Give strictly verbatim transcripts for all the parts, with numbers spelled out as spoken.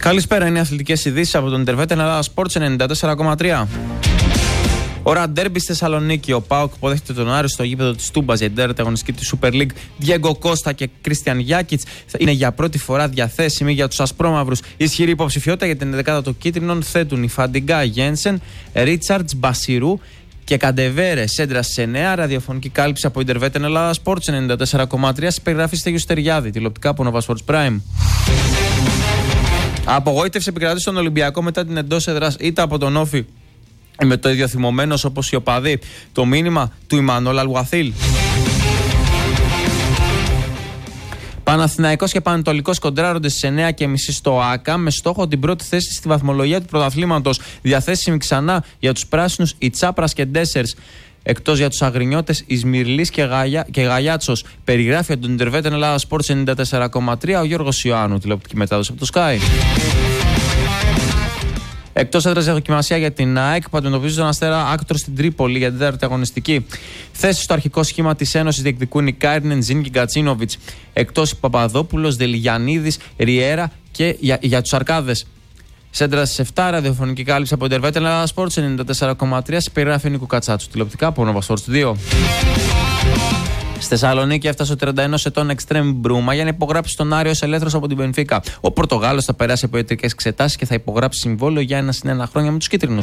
Καλησπέρα, είναι οι αθλητικές ειδήσεις από τον Ιντερβέτεν Ελλάδα Sports ενενήντα τέσσερα κόμμα τρία. Ώρα ντέρμπι στη Θεσσαλονίκη. Ο ΠΑΟΚ υποδέχεται τον Άρη στο γήπεδο της Τούμπας για την τέταρτη αγωνιστική της Super League. Διέγκο Κώστα και Κρίστιαν Γιάκιτς είναι για πρώτη φορά διαθέσιμοι για τους ασπρόμαυρους. Ισχυρή υποψηφιότητα για την δεκάδα των κίτρινων θέτουν η Φαντιγκά Γένσεν, Ρίτσαρτς, Μπασιρού και Καντεβέρε. Σέντρα σε εννέα. Ραδιοφωνική κάλυψη από Ιντερβέτεν Ελλάδα Sports ενενήντα τέσσερα κόμμα τρία. Περιγραφή Στέγιου Στεριάδη. Τηλεοπτικά από Nova Sports Prime. Απογοήτευση επικρατεί στον Ολυμπιακό μετά την εντός έδρας ήττα από τον Όφη με το ίδιο θυμωμένος όπως οι οπαδοί. Το μήνυμα του Ιμανόλ Αλουαθήλ. Παναθηναϊκός και Πανετολικός κοντράρονται στις εννέα και μισή στο ΆΚΑ με στόχο την πρώτη θέση στη βαθμολογία του πρωταθλήματος. Διαθέσιμοι ξανά για τους πράσινους οι Τσάπρας και Ντέσσερς. Εκτός για τους αγρινιώτες Ισμυρλής και, Γαλιά, και Γαλιάτσος. Περιγράφει από τον Ιντερβέτεν Ελλάδα Sports ενενήντα τέσσερα κόμμα τρία ο Γιώργος Ιωάννου. Τηλεοπτική μετάδοση από το Sky. Εκτός έδρας δοκιμασία για την ΑΕΚ που αντιμετωπίζει τον Αστέρα Άκτορ στην Τρίπολη για την τέταρτη αγωνιστική. Θέση στο αρχικό σχήμα της Ένωσης διεκδικούν οι Κάιρνεν, Ζιν και Γκατσίνοβιτς. Εκτός Παπαδόπουλος, Δελιγιαννίδης, Ριέρα και για, για τους Αρκάδες. Σέντρα στις επτά, ραδιοφωνική κάλυψη από Ιντερβέτεν Ελλάδα Sports ενενήντα τέσσερα κόμμα τρία. Περιγράφει Νίκου Κατσάτσου. Τηλεοπτικά από Nova Sports δύο. Στη Θεσσαλονίκη έφτασε ο τριάντα ένα ετών Εκστρέμ Μπρούμα για να υπογράψει τον Άριο ελεύθερος από την Μπενφίκα. Ο Πορτογάλος θα περάσει από ιατρικές εξετάσεις και θα υπογράψει συμβόλαιο για ένα συν ένα χρόνια με τους κίτρινους.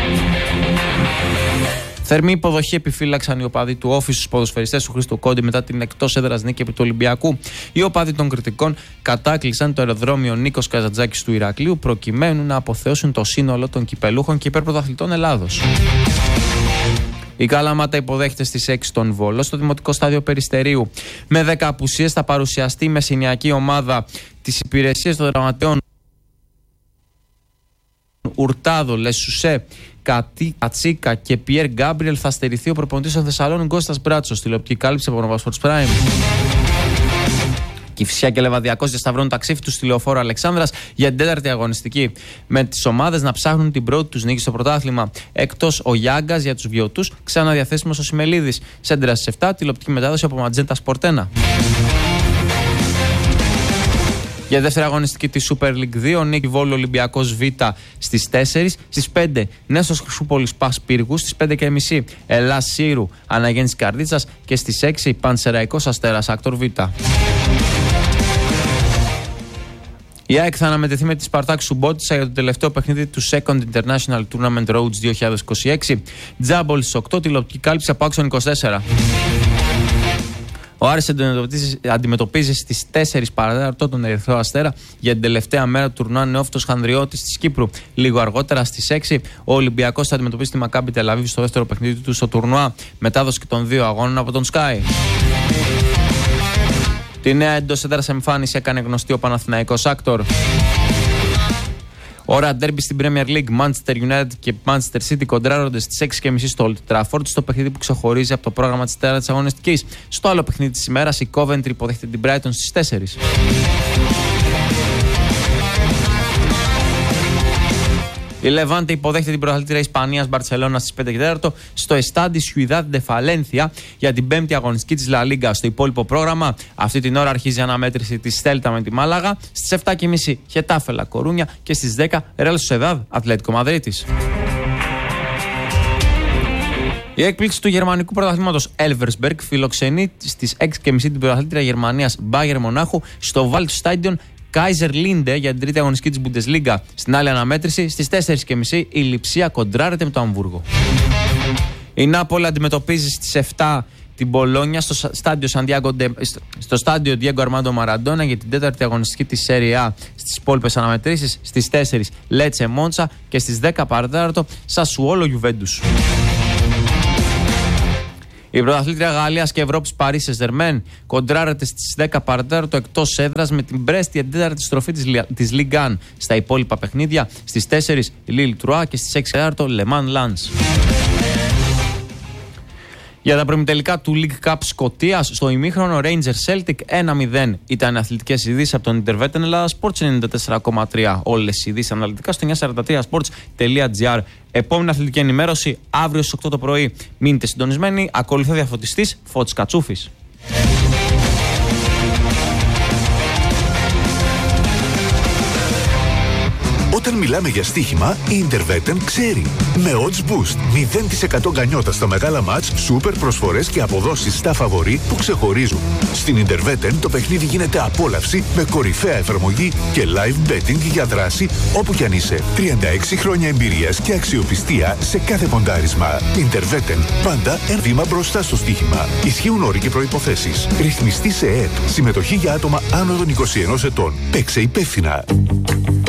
Θερμή υποδοχή επιφύλαξαν οι οπαδοί του Όφη στους ποδοσφαιριστές του Χρήστο Κόντι μετά την εκτός έδρας νίκη επί του Ολυμπιακού. Οι οπαδοί των κριτικών κατάκλεισαν το αεροδρόμιο Νίκος Καζαντζάκης του Ηρακλείου προκειμένου να αποθεώσουν το σύνολο των κυπελούχων και υπερπρωταθλητών Ελλάδος. Η Καλαμάτα υποδέχεται στις έξι τον Βόλο στο Δημοτικό Στάδιο Περιστερίου. Με δέκα απουσίες θα παρουσιαστεί η μεσηνιακή ομάδα της υπηρεσίας των δραματέων Ουρτάδο, Λεσουσέ, Κατσίκα και Πιέρ Γκάμπριελ. Θα στερηθεί ο προπονητής των Θεσσαλών Κώστας Μπράτσος. Τηλεοπτική κάλυψη από Nova Sports Prime. Κηφισιά και Λεβαδιακός διασταυρώνουν τα ξύφη του στη Λεωφόρο Αλεξάνδρας για την τέταρτη αγωνιστική. Με τις ομάδες να ψάχνουν την πρώτη τους νίκη στο πρωτάθλημα. Εκτός ο Γιάγκας για τους βιωτούς, ξαναδιαθέσιμος ο Σιμελίδης. Σέντρα στις επτά, τηλεοπτική μετάδοση από Ματζέντα Σπορτ ένα. Για δεύτερη αγωνιστική τη Super League δύο, Νίκη Βόλου Ολυμπιακός Β στις τέσσερις. Στις πέντε, Νέστος Χρυσούπολης Πας Πύργου. Στις πέντε και μισή, Ελλάς Σύρου Αναγέννης Καρδίτσας. Και στις έξι, Πανσεραϊκός Αστέρας Άκτορ Β. Η ΑΕΚ θα αναμετρηθεί με τη Σπαρτάκ Σουμπότισσα για το τελευταίο παιχνίδι του Second International Tournament Roads δύο χιλιάδες είκοσι έξι. Τζάμπολ στις οκτώ, τηλεοπτική κάλυψη από Άξον είκοσι τέσσερα. Ο Άρης αντιμετωπίζει, αντιμετωπίζει στις τέσσερις παρατέταρτο τον Ερυθρό Αστέρα για την τελευταία μέρα του τουρνουά Νεόφυτος Χανδριώτης της Κύπρου. Λίγο αργότερα στις έξι, ο Ολυμπιακός θα αντιμετωπίσει τη Μακάμπι Τελαβίβ στο δεύτερο παιχνίδι του στο τουρνουά. Μετάδοση και των δύο αγώνων από τον Sky. Τη νέα εντός έδρας εμφάνιση έκανε γνωστή ο Παναθηναϊκός Άκτορ. Ώρα ντέρμπι στην Premier League. Manchester United και Manchester City κοντράρονται στις έξι και μισή στο Old Trafford, στο παιχνίδι που ξεχωρίζει από το πρόγραμμα της τέταρτης αγωνιστικής. Στο άλλο παιχνίδι της ημέρας, η Coventry υποδέχεται την Brighton στις τέσσερις. Η Λεβάντε υποδέχεται την πρωταθλήτρια Ισπανίας Μπαρτσελώνα στις πέντε και τέσσερα στο Estadi Ciudad de Valencia για την πέμπτη αγωνιστική της La Liga. Στο υπόλοιπο πρόγραμμα, αυτή την ώρα αρχίζει η αναμέτρηση της Στέλτα με τη Μάλαγα. Στις επτά και μισή, Χετάφε Λα Κορούνια και στις δέκα, Real Sociedad Ατλέτικο Μαδρίτης. Η έκπληξη του γερμανικού πρωταθλήματος Elversberg φιλοξενεί στις έξι και μισή την πρωταθλήτρια Γερμανίας Bayern Μονάχου στο Waldstadion Kaiser Linde για την τρίτη αγωνιστική της Bundesliga. Στην άλλη αναμέτρηση, στις τέσσερις και μισή, η Λιψία κοντράρεται με το Αμβούργο. Η Νάπολη αντιμετωπίζει στις επτά την Μπολόνια στο στάδιο, στο στάδιο Diego Armando Maradona για την τέταρτη αγωνιστική της Serie A. Στις υπόλοιπες αναμετρήσεις, στις τέσσερις Lecce Monza και στις δέκα παρατέταρτο Sassuolo Juventus. Η πρωταθλήτρια Γαλλίας και Ευρώπης Paris Saint-Germain κοντράρεται στις δέκα παρατέταρτο εκτός έδρας με την Brest για την τέταρτη στροφή της Ligue ένα. Στα υπόλοιπα παιχνίδια, στις τέσσερις Lille Troyes και στις έξι παρατέταρτο Le Mans Lens. Για τα προημιτελικά του League Cup Σκωτίας, στο ημίχρονο Rangers Celtic ένα μηδέν. Ήταν αθλητικές ειδήσεις από τον Ιντερβέτεν Ελλάδα Sports ενενήντα τέσσερα κόμμα τρία. Όλες οι ειδήσεις αναλυτικά στο εννιακόσια σαράντα τρία sports τελεία gr. Επόμενη αθλητική ενημέρωση αύριο στις οκτώ το πρωί. Μείνετε συντονισμένοι. Ακολουθεί ο διαφωτιστής Φώτης Κατσούφης. Όταν μιλάμε για στοίχημα, η Interwetten ξέρει. Με odds boost, μηδέν τοις εκατό γκανιότα στα μεγάλα μάτς, σούπερ προσφορές και αποδόσεις στα φαβορί που ξεχωρίζουν. Στην Interwetten το παιχνίδι γίνεται απόλαυση με κορυφαία εφαρμογή και live betting για δράση όπου κι αν είσαι. τριάντα έξι χρόνια εμπειρίας και αξιοπιστία σε κάθε ποντάρισμα. Interwetten, πάντα ένα βήμα μπροστά στο στοίχημα. Ισχύουν όροι και προϋποθέσεις. Ρυθμιστή σε ΕΕΠ. Συμμετοχή για άτομα άνω των είκοσι ενός ετών. Παίξε υπεύθυνα.